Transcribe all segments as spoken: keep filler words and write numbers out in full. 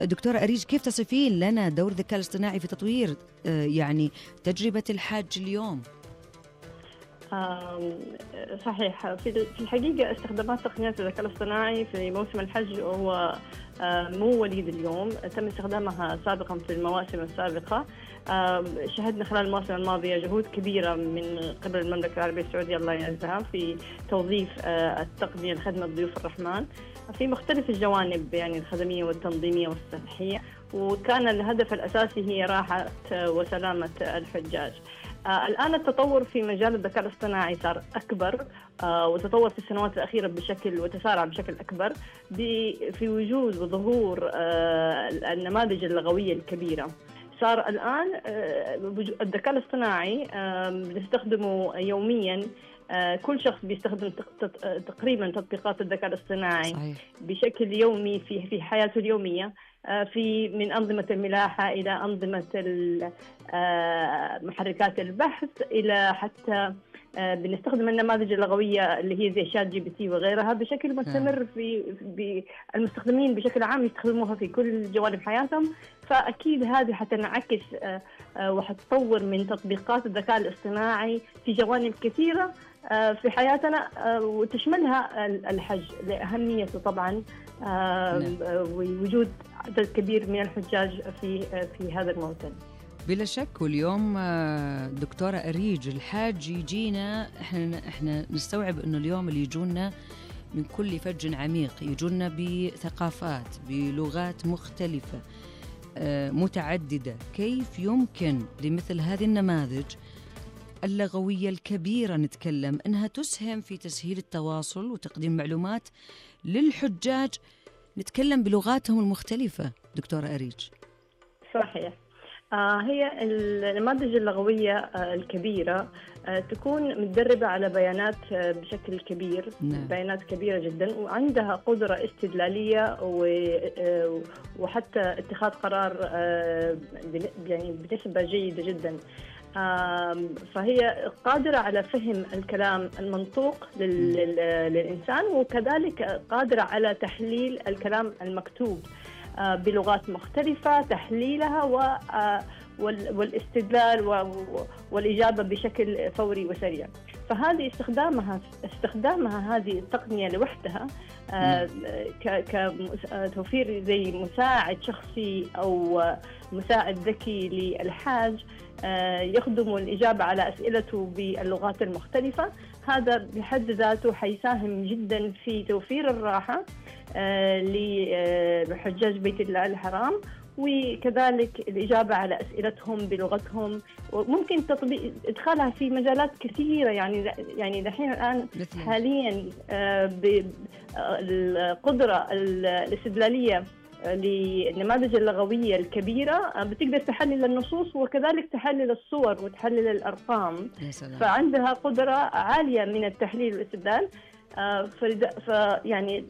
دكتورة أريج، كيف تصفين لنا دور الذكاء الاصطناعي في تطوير آه، يعني تجربة الحاج اليوم؟ آم، صحيح. في في الحقيقة استخدامات تقنيات الذكاء الاصطناعي في موسم الحج هو آه، مو وليد اليوم، تم استخدامها سابقا في المواسم السابقة. آم، شهدنا خلال المواسم الماضية جهود كبيرة من قبل المملكة العربية السعودية الله يعزها في توظيف آه، التقنية لخدمة ضيوف الرحمن في مختلف الجوانب، يعني الخدمية والتنظيمية والصحية، وكان الهدف الأساسي هي راحة وسلامة الحجاج. آه الآن التطور في مجال الذكاء الاصطناعي صار أكبر، آه وتطور في السنوات الأخيرة بشكل وتسارع بشكل أكبر في وجود وظهور آه النماذج اللغوية الكبيرة. صار الآن آه الذكاء الاصطناعي آه بنستخدمه يومياً. آه كل شخص بيستخدم تقريباً تطبيقات الذكاء الاصطناعي صحيح. بشكل يومي في في حياته اليومية، في من أنظمة الملاحة إلى أنظمة محركات البحث، إلى حتى بنستخدم النماذج اللغوية اللي هي زي شات جي بي تي وغيرها بشكل مستمر. في المستخدمين بشكل عام يستخدموها في كل جوانب حياتهم، فأكيد هذه حتنعكس وحتطور من تطبيقات الذكاء الاصطناعي في جوانب كثيرة في حياتنا، وتشملها الحج لأهميته طبعا، ووجود عدد كبير من الحجاج في في هذا الموسم. بلا شك. واليوم دكتورة أريج الحاج يجينا، احنا احنا نستوعب انه اليوم اللي يجونا من كل فج عميق، يجونا بثقافات بلغات مختلفة متعددة. كيف يمكن لمثل هذه النماذج اللغوية الكبيرة نتكلم أنها تسهم في تسهيل التواصل وتقديم معلومات للحجاج نتكلم بلغاتهم المختلفة؟ دكتورة أريج. صحيح. آه هي النماذج اللغوية آه الكبيرة آه تكون متدربة على بيانات آه بشكل كبير. نعم. بيانات كبيرة جدا، وعندها قدرة استدلالية آه وحتى اتخاذ قرار آه يعني بنسبة جيدة جدا. فهي قادرة على فهم الكلام المنطوق للإنسان، وكذلك قادرة على تحليل الكلام المكتوب بلغات مختلفة، تحليلها والاستدلال والإجابة بشكل فوري وسريع. فهذه استخدامها استخدامها هذه التقنية لوحدها كتوفير زي مساعد شخصي أو مساعد ذكي للحاج يخدم الإجابة على أسئلته باللغات المختلفة. هذا بحد ذاته حيساهم جدا في توفير الراحة لحجاج بيت الله الحرام، وكذلك الإجابة على أسئلتهم بلغتهم، وممكن تطبيق إدخالها في مجالات كثيرة. يعني يعني دحين الآن حاليا بالقدرة الاستدلالية للنماذج اللغوية الكبيرة بتقدر تحلل النصوص وكذلك تحلل الصور وتحلل الأرقام، فعندها قدرة عالية من التحليل والاستدلال. فيعني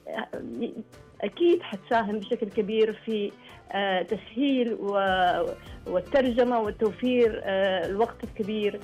أكيد حتساهم بشكل كبير في تسهيل والترجمة والتوفير الوقت الكبير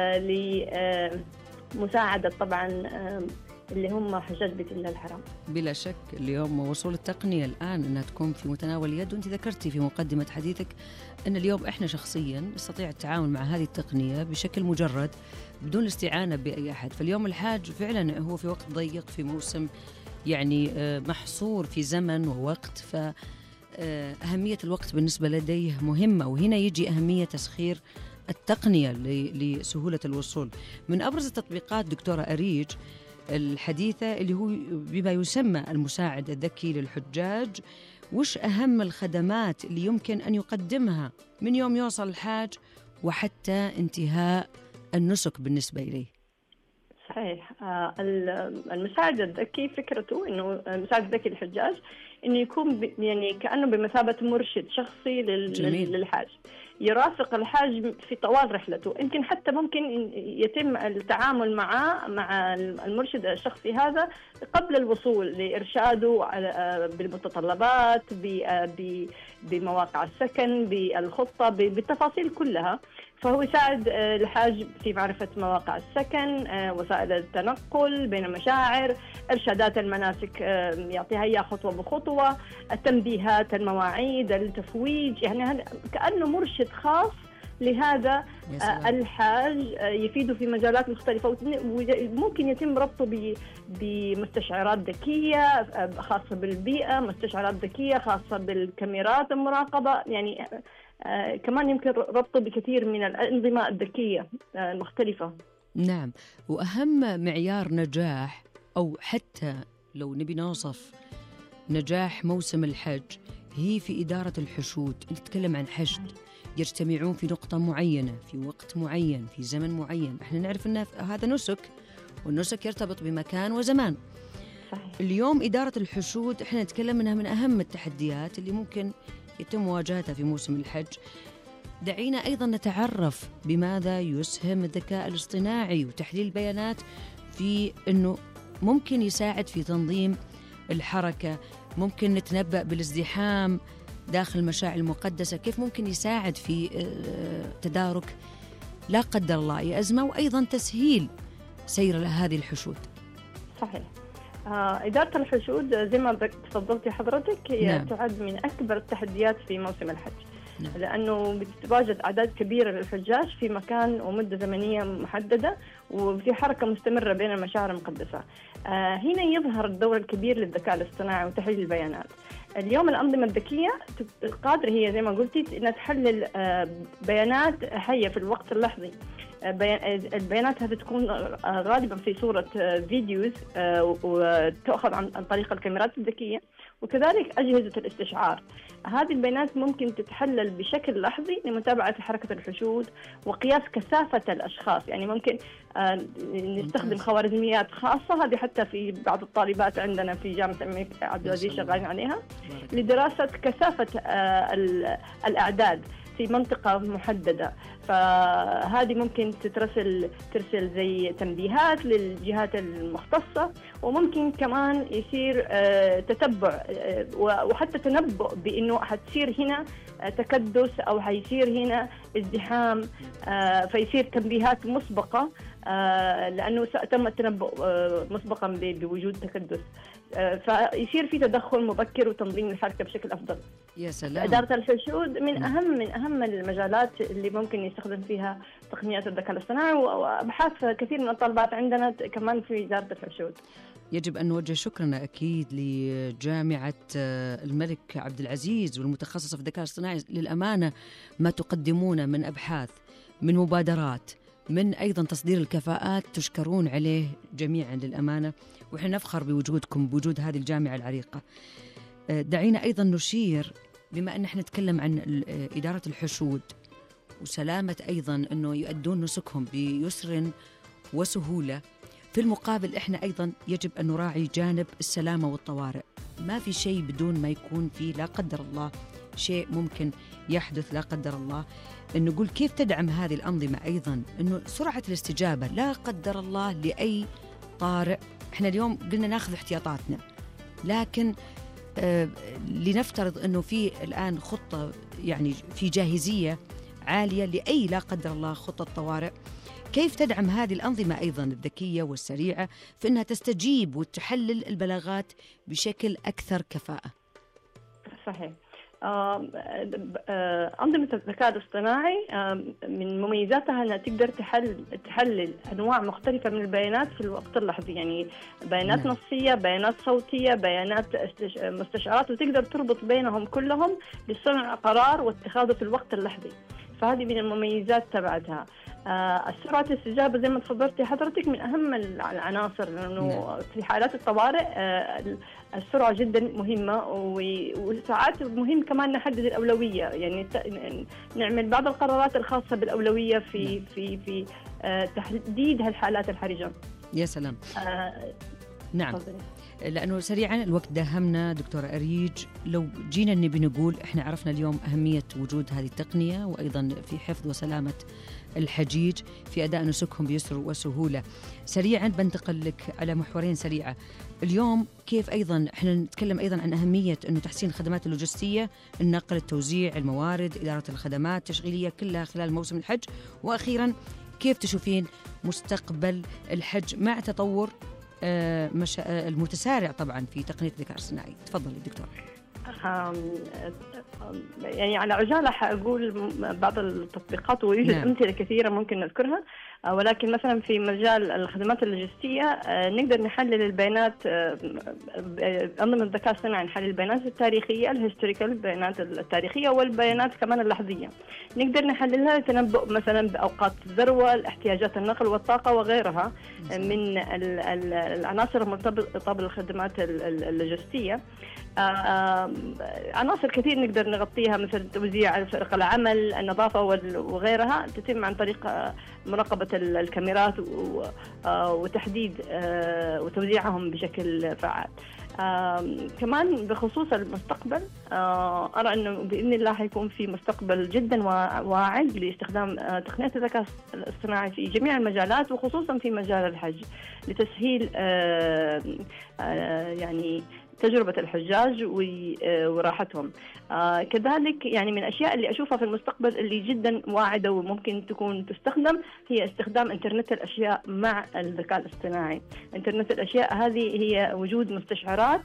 لمساعدة طبعا اللي هم حجاج بيت الله الحرام. بلا شك اليوم وصول التقنية الآن أنها تكون في متناول اليد، وأنت ذكرتي في مقدمة حديثك أن اليوم إحنا شخصيا نستطيع التعامل مع هذه التقنية بشكل مجرد بدون الاستعانة بأي أحد. فاليوم الحاج فعلا هو في وقت ضيق، في موسم يعني محصور في زمن ووقت، فأهمية الوقت بالنسبة لديه مهمة، وهنا يجي أهمية تسخير التقنية لسهولة الوصول. من أبرز التطبيقات دكتورة أريج الحديثة اللي هو بما يسمى المساعد الذكي للحجاج، وش أهم الخدمات اللي يمكن أن يقدمها من يوم يوصل الحاج وحتى انتهاء النسك بالنسبة إليه؟ صحيح. المساعد الذكي فكرته إنه المساعد الذكي للحجاج إنه يكون يعني كأنه بمثابة مرشد شخصي للحاج. يرافق الحاج في طوال رحلته. يمكن حتى ممكن يتم التعامل معه مع المرشد الشخصي هذا قبل الوصول لإرشاده بالمتطلبات، بمواقع السكن، بالخطة، بالتفاصيل كلها. فهو يساعد الحاج في معرفة مواقع السكن، وسائل التنقل بين المشاعر، إرشادات المناسك يعطيها إياها خطوة بخطوة، التنبيهات، المواعيد، التفويج، يعني كأنه مرشد خاص لهذا الحاج يفيده في مجالات مختلفة. وممكن يتم ربطه بمستشعرات ذكية خاصة بالبيئة، مستشعرات ذكية خاصة بالكاميرات المراقبة، يعني آه كمان يمكن ربطه بكثير من الأنظمة الذكية آه المختلفة. نعم، وأهم معيار نجاح، أو حتى لو نبي نوصف نجاح موسم الحج، هي في إدارة الحشود. نتكلم عن حشد يجتمعون في نقطة معينة في وقت معين في زمن معين. احنا نعرف أن هذا نسك، والنسك يرتبط بمكان وزمان. صحيح. اليوم إدارة الحشود احنا نتكلم أنها من أهم التحديات اللي ممكن يتم مواجهتها في موسم الحج. دعينا أيضا نتعرف بماذا يسهم الذكاء الاصطناعي وتحليل البيانات في أنه ممكن يساعد في تنظيم الحركة، ممكن نتنبأ بالازدحام داخل المشاعر المقدسة، كيف ممكن يساعد في تدارك لا قدر الله أي أزمة، وأيضا تسهيل سير هذه الحشود. صحيح. آه، إدارة الحشود زي ما تفضلتي حضرتك هي نعم. تعد من أكبر التحديات في موسم الحج. نعم. لأنه بتتواجد أعداد كبيرة للحجاج في مكان ومدة زمنية محددة، وفي حركة مستمرة بين المشاعر المقدسة. آه، هنا يظهر الدور الكبير للذكاء الاصطناعي وتحليل البيانات. اليوم الأنظمة الذكية قادرة هي زي ما قلتي أنها تحلل آه، بيانات حية في الوقت اللحظي. البيانات هذه تكون غالبا في صورة فيديوز وتأخذ عن طريق الكاميرات الذكية، وكذلك أجهزة الاستشعار. هذه البيانات ممكن تتحلل بشكل لحظي لمتابعة حركة الحشود وقياس كثافة الأشخاص. يعني ممكن نستخدم خوارزميات خاصة، هذه حتى في بعض الطالبات عندنا في جامعة الملك عبد العزيز شغالين عليها، لدراسة كثافة الأعداد في منطقة محددة. فهذه ممكن تترسل ترسل زي تنبيهات للجهات المختصة، وممكن كمان يصير تتبع وحتى تنبؤ بأنه حتصير هنا تكدس أو حيصير هنا ازدحام، فيصير تنبيهات مسبقة لأنه تم التنبؤ مسبقا بوجود تكدس، فيصير في تدخل مبكر وتنظيم الحركة بشكل أفضل. يا سلام. إدارة الحشود من أهم من أهم المجالات اللي ممكن يستخدم فيها تقنيات الذكاء الاصطناعي، وأبحاث كثير من الطالبات عندنا كمان في إدارة الحشود. يجب أن نوجه شكرنا أكيد لجامعة الملك عبد العزيز والمتخصصة في الذكاء الاصطناعي. للأمانة ما تقدمونه من أبحاث، من مبادرات، من أيضا تصدير الكفاءات، تشكرون عليه جميعا للأمانة، وإحنا نفخر بوجودكم، بوجود هذه الجامعة العريقة. دعينا أيضا نشير، بما أن احنا نتكلم عن إدارة الحشود وسلامة أيضا أنه يؤدون نسكهم بيسر وسهولة، في المقابل احنا أيضا يجب أن نراعي جانب السلامة والطوارئ. ما في شيء بدون ما يكون فيه لا قدر الله شيء ممكن يحدث لا قدر الله. نقول كيف تدعم هذه الأنظمة أيضا أنه سرعة الاستجابة لا قدر الله لأي طارئ. احنا اليوم قلنا ناخذ احتياطاتنا، لكن آه لنفترض أنه في الآن خطة، يعني في جاهزية عالية لأي لا قدر الله خطة طوارئ. كيف تدعم هذه الأنظمة أيضا الذكية والسريعة في أنها تستجيب وتحلل البلاغات بشكل أكثر كفاءة؟ صحيح. أنظمة الذكاء الاصطناعي من مميزاتها أنها تقدر تحلل تحلل أنواع مختلفة من البيانات في الوقت اللحظي، يعني بيانات نعم. نصية، بيانات صوتية، بيانات مستشعرات، وتقدر تربط بينهم كلهم لصنع قرار واتخاذه في الوقت اللحظي. فهذه من المميزات تبعتها. آه السرعة الاستجابة زي ما تفضلتي حضرتك من أهم العناصر، لأنه في حالات الطوارئ آه السرعة جدا مهمة، وساعات مهم كمان نحدد الأولوية، يعني نعمل بعض القرارات الخاصة بالأولوية في في في آه تحديد هالحالات الحرجة. يا سلام. آه نعم. لأنه سريعا الوقت داهمنا دكتورة أريج، لو جينا نبي نقول إحنا عرفنا اليوم أهمية وجود هذه التقنية، وأيضا في حفظ وسلامة الحجيج في أداء نسكهم بيسر وسهولة. سريعا بنتقل لك على محورين سريعة اليوم. كيف أيضا إحنا نتكلم أيضا عن أهمية أنه تحسين الخدمات اللوجستية، النقل، التوزيع، الموارد، إدارة الخدمات التشغيلية كلها خلال موسم الحج. وأخيرا كيف تشوفين مستقبل الحج مع تطور آه مش... آه المتسارع طبعا في تقنية الذكاء الصناعي؟ تفضلي دكتور. يعني على عجالة حأقول بعض التطبيقات، ويوجد نعم. أمثلة كثيرة ممكن نذكرها، ولكن مثلا في مجال الخدمات اللوجستية نقدر نحلل البيانات، أنظمة الذكاء الصناعي نحلل البيانات التاريخية الهيستوريكال، البيانات التاريخية والبيانات كمان اللحظية، نقدر نحللها لتنبؤ مثلا بأوقات الذروة، احتياجات النقل والطاقة وغيرها من العناصر المرتبطة بالخدمات اللوجستية. عناصر كثير نقدر نغطيها، مثل توزيع فرق العمل، النظافة وغيرها، تتم عن طريق مراقبة الكاميرات وتحديد وتوزيعهم بشكل فعال. كمان بخصوص المستقبل، أرى أنه بإذن الله حيكون في مستقبل جدا واعد لاستخدام تقنيات الذكاء الصناعي في جميع المجالات، وخصوصا في مجال الحج، لتسهيل يعني تجربة الحجاج وراحتهم. آه كذلك يعني من الأشياء اللي أشوفها في المستقبل اللي جدا واعدة وممكن تكون تستخدم، هي استخدام إنترنت الأشياء مع الذكاء الاصطناعي. إنترنت الأشياء هذه هي وجود مستشعرات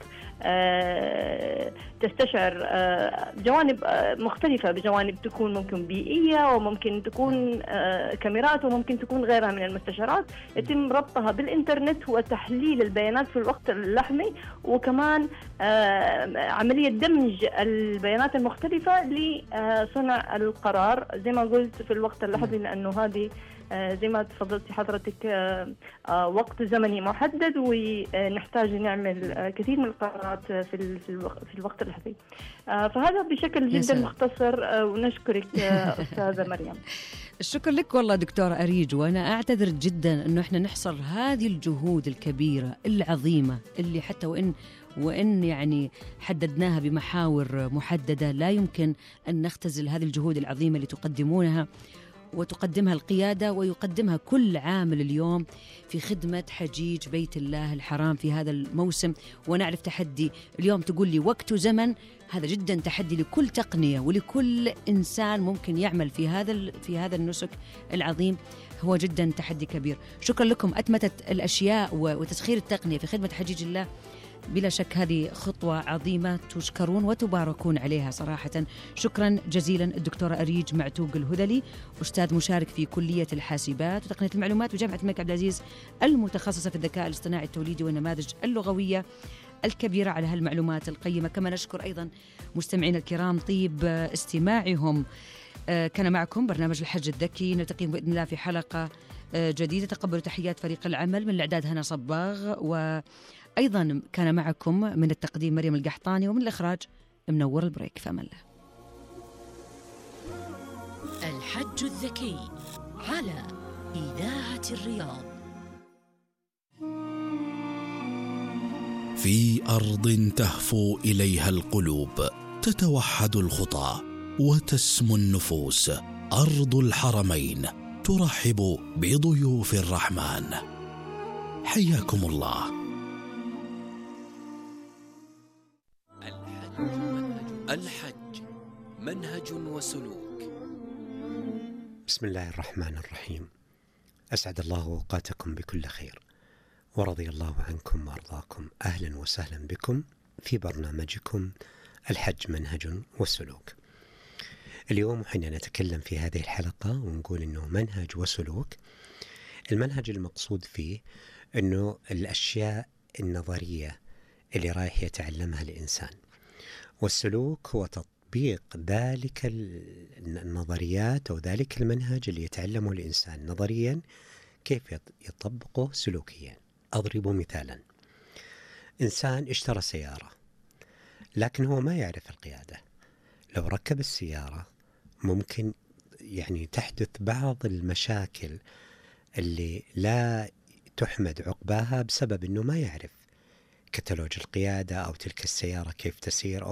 آه تستشعر آه جوانب آه مختلفة، بجوانب تكون ممكن بيئية، وممكن تكون آه كاميرات، وممكن تكون غيرها من المستشعرات، يتم ربطها بالإنترنت وتحليل البيانات في الوقت اللحظي، وكمان آه عملية دمج البيانات المختلفة لصنع القرار زي ما قلت في الوقت اللحظي، لأنه هذه آه زي ما تفضلتي حضرتك آه آه وقت زمني محدد، ونحتاج نعمل آه كثير من القرارات في في الوقت اللحظي. آه فهذا بشكل جدا مختصر، آه ونشكرك آه أستاذة مريم. الشكر لك والله دكتورة أريج، وأنا أعتذر جدا أنه إحنا نحصر هذه الجهود الكبيرة العظيمة اللي حتى وإن وإن يعني حددناها بمحاور محددة، لا يمكن أن نختزل هذه الجهود العظيمة اللي تقدمونها وتقدمها القيادة ويقدمها كل عامل اليوم في خدمة حجيج بيت الله الحرام في هذا الموسم. ونعرف تحدي اليوم، تقول لي وقت وزمن، هذا جدا تحدي لكل تقنية ولكل إنسان ممكن يعمل في هذا في هذا النسك العظيم، هو جدا تحدي كبير. شكرا لكم. أتمتت الأشياء وتسخير التقنية في خدمة حجيج الله، بلا شك هذه خطوة عظيمة تشكرون وتباركون عليها صراحة. شكرا جزيلا الدكتورة أريج معتوق الهذلي، أستاذ مشارك في كلية الحاسبات وتقنية المعلومات بجامعة الملك عبد العزيز، المتخصصة في الذكاء الاصطناعي التوليدي والنماذج اللغوية الكبيرة، على هالمعلومات القيمة. كما نشكر أيضا مستمعين الكرام طيب استماعهم. كان معكم برنامج الحج الذكي، نلتقي بإذن الله في حلقة جديدة. تقبلوا تحيات فريق العمل، من الإعداد هنا صباغ، وأيضا كان معكم من التقديم مريم القحطاني، ومن الإخراج منور البريك. فأمان الله. الحج الذكي على إذاعة الرياض. في أرض تهفو إليها القلوب، تتوحد الخطى وتسمو النفوس، أرض الحرمين ترحب بضيوف الرحمن. حياكم الله. الحج الحج منهج وسلوك. بسم الله الرحمن الرحيم. أسعد الله أوقاتكم بكل خير، ورضي الله عنكم وأرضاكم. أهلا وسهلا بكم في برنامجكم الحج منهج وسلوك. اليوم حين نتكلم في هذه الحلقة ونقول أنه منهج وسلوك، المنهج المقصود فيه أنه الأشياء النظرية اللي رايح يتعلمها الإنسان، والسلوك هو تطبيق ذلك النظريات أو ذلك المنهج اللي يتعلمه الإنسان نظريا، كيف يطبقه سلوكيا. أضرب مثالا: إنسان اشترى سيارة لكن هو ما يعرف القيادة، لو ركب السيارة ممكن يعني تحدث بعض المشاكل اللي لا تحمد عقباها بسبب أنه ما يعرف كتالوج القيادة أو تلك السيارة كيف تسير، أو